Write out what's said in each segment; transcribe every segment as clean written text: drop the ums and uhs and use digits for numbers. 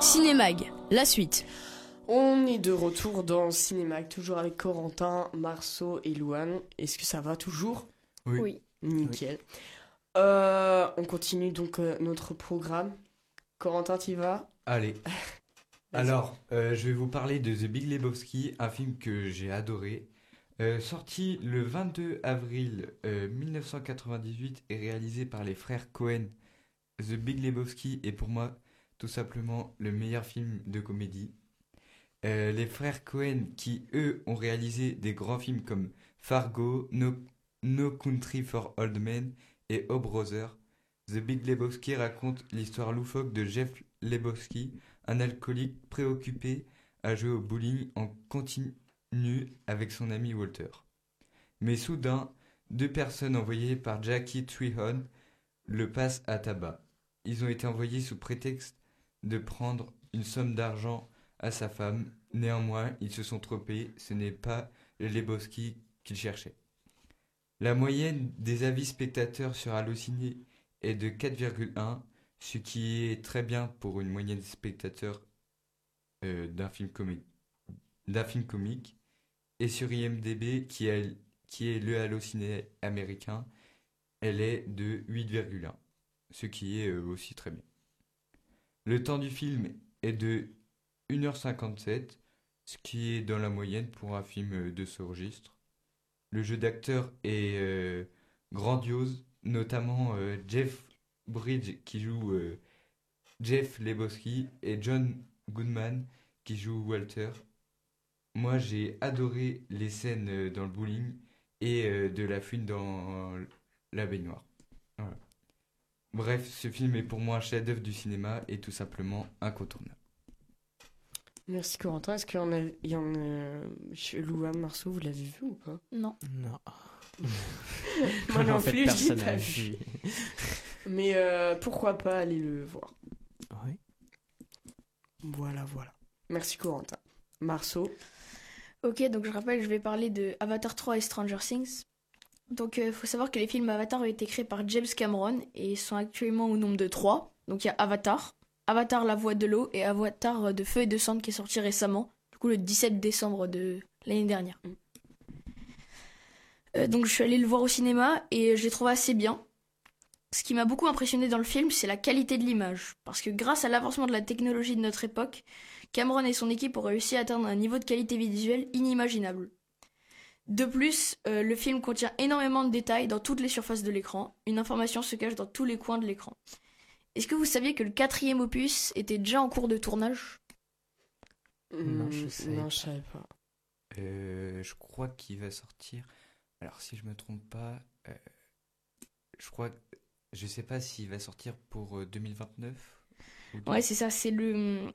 Cinémag, la suite. On est de retour dans Cinémag, toujours avec Corentin, Marceau et Louane. Est-ce que ça va toujours ? Oui. Nickel. On continue donc notre programme. Corentin, t'y vas ? Allez. Vas-y. Alors, je vais vous parler de The Big Lebowski, un film que j'ai adoré. Sorti le 22 avril 1998 et réalisé par les frères Coen. The Big Lebowski est pour moi tout simplement le meilleur film de comédie. Les frères Coen qui, eux, ont réalisé des grands films comme Fargo, No Country for Old Men et Oh Brother. The Big Lebowski raconte l'histoire loufoque de Jeff Lebowski, un alcoolique préoccupé à jouer au bowling en continu avec son ami Walter. Mais soudain, deux personnes envoyées par Jackie Treehorn le passent à tabac. Ils ont été envoyés sous prétexte de prendre une somme d'argent à sa femme. Néanmoins, ils se sont trompés, ce n'est pas le Lebowski qu'ils cherchaient. La moyenne des avis spectateurs sur Allociné est de 4,1, ce qui est très bien pour une moyenne des spectateurs d'un film comique. Et sur IMDb, qui est le Allociné américain, elle est de 8,1, ce qui est aussi très bien. Le temps du film est de 1h57, ce qui est dans la moyenne pour un film de ce registre. Le jeu d'acteur est grandiose, notamment Jeff Bridges qui joue Jeff Lebowski et John Goodman qui joue Walter. Moi, j'ai adoré les scènes dans le bowling et de la fuite dans la baignoire. Voilà. Bref, ce film est pour moi un chef-d'œuvre du cinéma et tout simplement incontournable. Merci Corentin. Est-ce qu'il y en a chez Louane, Marceau, vous l'avez vu ou pas ? Non. Non. Moi non En fait, plus, je l'ai personne pas n'a vu. vu. Mais pourquoi pas aller le voir ? Oui. Voilà. Merci Corentin. Marceau. Ok, donc je rappelle, je vais parler de Avatar 3 et Stranger Things. Donc il faut savoir que les films Avatar ont été créés par James Cameron et sont actuellement au nombre de 3. Donc il y a Avatar, Avatar la voix de l'eau et Avatar de feu et de cendre qui est sorti récemment, du coup le 17 décembre de l'année dernière. Donc je suis allée le voir au cinéma et je l'ai trouvé assez bien. Ce qui m'a beaucoup impressionné dans le film, c'est la qualité de l'image. Parce que grâce à l'avancement de la technologie de notre époque, Cameron et son équipe ont réussi à atteindre un niveau de qualité visuelle inimaginable. De plus, le film contient énormément de détails dans toutes les surfaces de l'écran. Une information se cache dans tous les coins de l'écran. Est-ce que vous saviez que le 4e opus était déjà en cours de tournage ? Non, je savais Non, je savais pas. Je crois qu'il va sortir. Alors, si je me trompe pas, je sais pas s'il va sortir pour 2029. Ouais, c'est ça, c'est le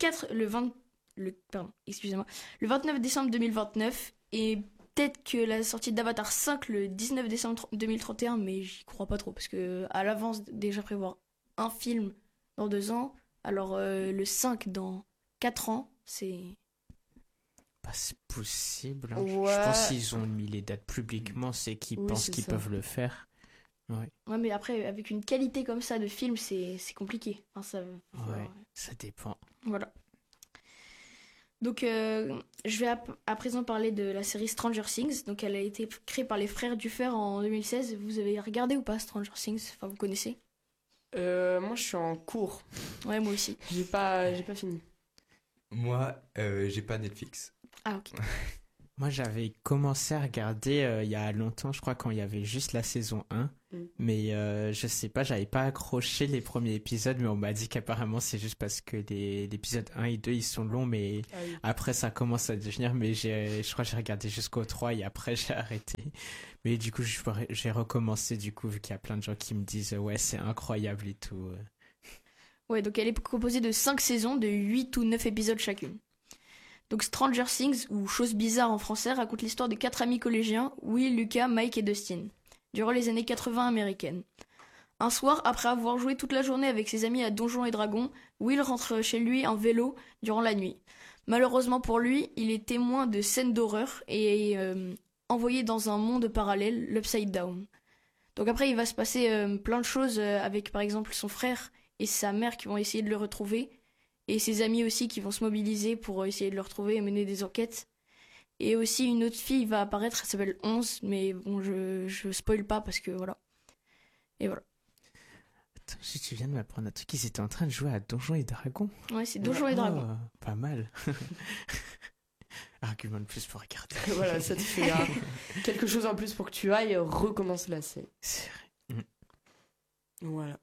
29 décembre 2029 et peut-être que la sortie d'Avatar 5 le 19 décembre 2031, mais j'y crois pas trop parce que à l'avance déjà prévoir un film dans 2 ans, alors le 5 dans 4 ans, c'est... Bah, c'est possible. Hein. Ouais. Je pense qu'ils ont mis les dates publiquement, c'est qu'ils Oui, pensent c'est qu'ils ça. peuvent le faire. Ouais, Ouais, mais après, avec une qualité comme ça de film, c'est compliqué. Enfin, ça, ouais, ça dépend. voilà. Donc, je vais à présent parler de la série Stranger Things. Donc, elle a été créée par les frères Duffer en 2016. Vous avez regardé ou pas Stranger Things ? Enfin, vous connaissez ? Moi, je suis en cours. Ouais, moi aussi. J'ai pas fini. Moi, j'ai pas Netflix. Ah, ok. Moi, j'avais commencé à regarder il y a longtemps, je crois, quand il y avait juste la saison 1. Mais je sais pas, j'avais pas accroché les premiers épisodes, mais on m'a dit qu'apparemment c'est juste parce que l'épisode 1 et 2 ils sont longs, mais Ah oui. après ça commence à devenir, mais je crois que j'ai regardé jusqu'au 3 et après j'ai arrêté. Mais du coup j'ai recommencé du coup vu qu'il y a plein de gens qui me disent ouais c'est incroyable et tout. Ouais, donc elle est composée de 5 saisons de 8 ou 9 épisodes chacune. Donc Stranger Things, ou Choses bizarres en français, raconte l'histoire de 4 amis collégiens, Will, Lucas, Mike et Dustin, durant les années 80 américaines. Un soir, après avoir joué toute la journée avec ses amis à Donjons et Dragons, Will rentre chez lui en vélo durant la nuit. Malheureusement pour lui, il est témoin de scènes d'horreur et est envoyé dans un monde parallèle, l'Upside Down. Donc après, il va se passer plein de choses avec par exemple son frère et sa mère qui vont essayer de le retrouver. et ses amis aussi qui vont se mobiliser pour essayer de le retrouver et mener des enquêtes. Et aussi une autre fille va apparaître, elle s'appelle 11, mais bon, je spoil pas parce que voilà. Et voilà. Attends, tu viens de m'apprendre un truc, ils étaient en train de jouer à Donjons et Dragons. Ouais, c'est Donjons et Dragons. Pas mal. Argument de plus pour regarder. Voilà, ça te fait quelque chose en plus pour que tu ailles recommencer la série. C'est vrai. Voilà.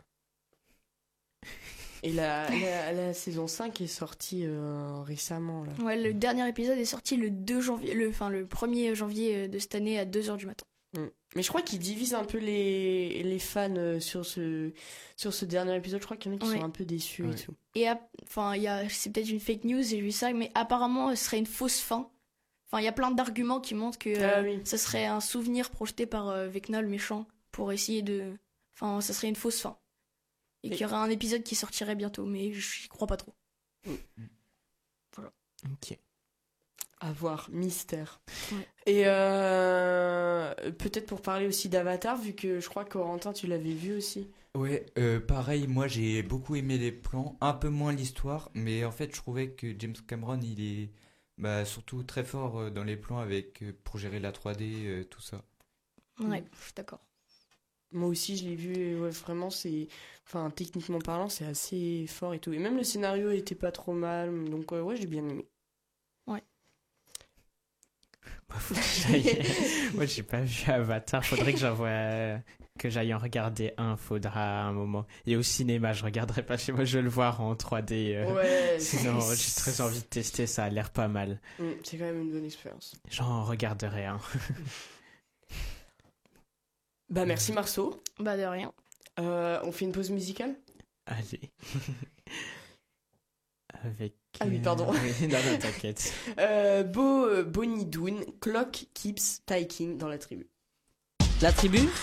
Et la saison 5 est sortie récemment. Là. Ouais, le dernier épisode est sorti le 2 janvier, le 1er janvier de cette année à 2h du matin. Mais je crois qu'ils divisent un peu les fans sur ce dernier épisode. Je crois qu'il y en a qui sont un peu déçus et tout. Et c'est peut-être une fake news, j'ai vu ça, mais apparemment ce serait une fausse fin. Enfin, il y a plein d'arguments qui montrent que ça serait un souvenir projeté par Vecna le méchant pour essayer de... Enfin, ça serait une fausse fin. Et qu'il y aurait un épisode qui sortirait bientôt, mais j'y crois pas trop. Voilà. Ok. À voir, mystère. Ouais. Et peut-être pour parler aussi d'Avatar, vu que je crois que Corentin, tu l'avais vu aussi. Ouais, pareil, moi j'ai beaucoup aimé les plans, un peu moins l'histoire, mais en fait je trouvais que James Cameron il est surtout très fort dans les plans pour gérer la 3D, tout ça. Ouais, je suis d'accord. Moi aussi je l'ai vu, et ouais, vraiment techniquement parlant c'est assez fort et tout. Et même le scénario était pas trop mal, donc ouais j'ai bien aimé. Ouais. Moi j'ai pas vu Avatar, faudrait que j'aille en regarder un, faudra un moment. Et au cinéma, je regarderai pas chez moi, je vais le voir en 3D. Ouais. Sinon, j'ai très envie de tester, ça a l'air pas mal. C'est quand même une bonne expérience. J'en regarderai un. Bah merci Marceau. Bah de rien. On fait une pause musicale ? Allez. Avec... Ah oui, pardon. Non, t'inquiète. Bonnie Doon, Clock Keeps Ticking dans la tribu. La tribu ?